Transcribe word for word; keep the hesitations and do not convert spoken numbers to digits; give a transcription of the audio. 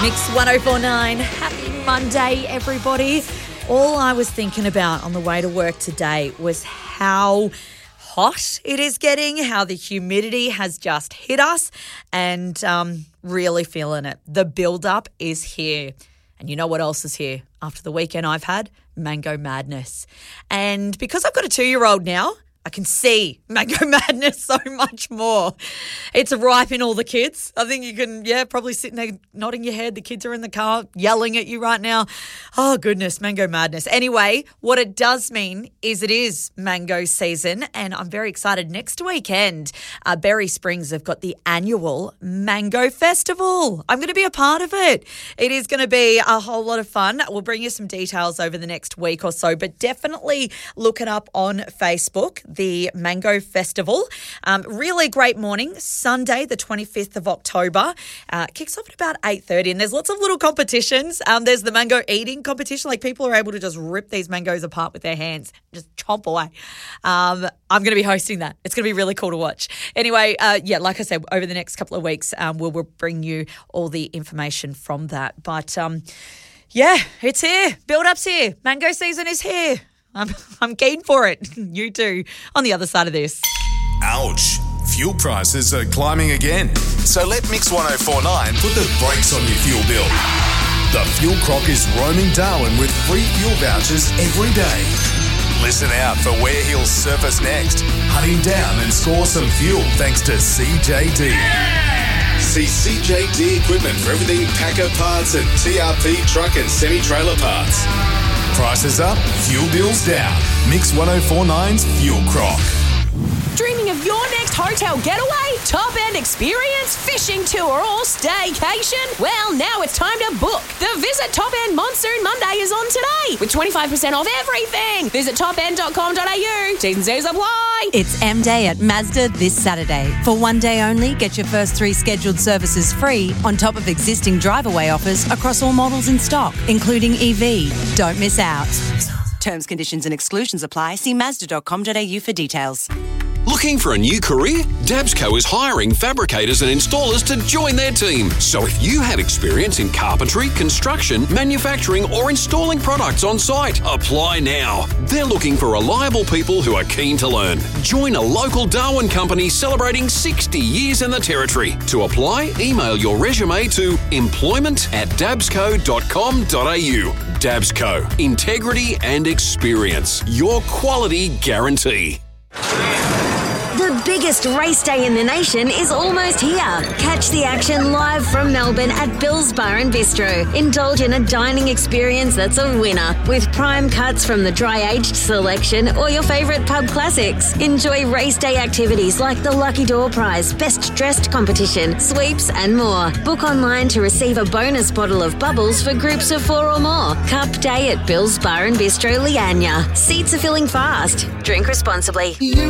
Mix one oh four point nine. Happy Monday, everybody. All I was thinking about on the way to work today was how hot it is getting, how the humidity has just hit us, and um, really feeling it. The build-up is here. And you know what else is here after the weekend I've had? Mango Madness. And because I've got a two-year-old now, I can see Mango Madness so much more. It's ripe in all the kids. I think you can, yeah, probably sitting there nodding your head. The kids are in the car yelling at you right now. Oh, goodness, Mango Madness. Anyway, what it does mean is it is mango season, and I'm very excited. Next weekend, uh, Berry Springs have got the annual Mango Festival. I'm going to be a part of it. It is going to be a whole lot of fun. We'll bring you some details over the next week or so, but definitely look it up on Facebook. The Mango Festival. Um, really great morning. Sunday, the twenty-fifth of October. Uh, kicks off at about eight thirty, and there's lots of little competitions. Um, there's the mango eating competition. Like, people are able to just rip these mangoes apart with their hands, just chomp away. Um, I'm going to be hosting that. It's going to be really cool to watch. Anyway, uh, yeah, like I said, over the next couple of weeks, um, we'll, we'll bring you all the information from that. But, um, yeah, it's here. Build-up's here. Mango season is here. I'm, I'm keen for it. You too, on the other side of this. Ouch. Fuel prices are climbing again. So let Mix one oh four point nine put the brakes on your fuel bill. The Fuel Croc is roaming Darwin with free fuel vouchers every day. Listen out for where he'll surface next. Hunt him down and score some fuel thanks to C J D. See C J D Equipment for everything Packer parts and T R P truck and semi-trailer parts. Prices up, fuel bills down. Mix one oh four point nine's Fuel Croc. Dreaming of your next hotel getaway, top-end experience, fishing tour or staycation? Well, now it's time to book. The Visit Top End Monsoon Monday is on today with twenty-five percent off everything. Visit top end dot com dot a u. T's and C's apply. It's M-Day at Mazda this Saturday. For one day only, get your first three scheduled services free on top of existing drive-away offers across all models in stock, including E V. Don't miss out. Terms, conditions and exclusions apply. See mazda dot com dot a u for details. Looking for a new career? Dabsco is hiring fabricators and installers to join their team. So if you have experience in carpentry, construction, manufacturing or installing products on site, apply now. They're looking for reliable people who are keen to learn. Join a local Darwin company celebrating sixty years in the territory. To apply, email your resume to employment at dabsco dot com dot a u. Dabsco. Integrity and experience. Your quality guarantee. The biggest race day in the nation is almost here. Catch the action live from Melbourne at Bill's Bar and Bistro. Indulge in a dining experience that's a winner with prime cuts from the dry-aged selection or your favourite pub classics. Enjoy race day activities like the Lucky Door Prize, Best Dressed competition, sweeps and more. Book online to receive a bonus bottle of bubbles for groups of four or more. Cup day at Bill's Bar and Bistro, Leanya. Seats are filling fast. Drink responsibly. You